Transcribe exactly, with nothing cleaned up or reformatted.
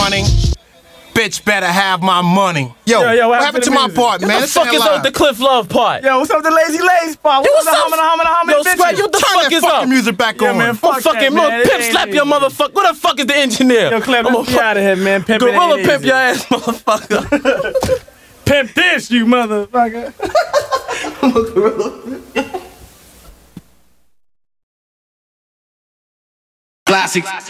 money. Bitch better have my money. Yo, yo, yo what, what happened to, to my part, man? What the fuck is up with the Cliff Love part? Yo, what's up with the Lazy Lazy part? What's up? How many, how many, how many Yo, Scratch, what the Turn fuck that is fucking up? music back yeah, on. Man, fuck fucking that, man. pimp slap your motherfucker. What the fuck is the engineer? Yo, Clem, let's get out of here, man. Pimp Gorilla pimp your ass, motherfucker. Pimp this, you motherfucker. I'm a gorilla. Classic.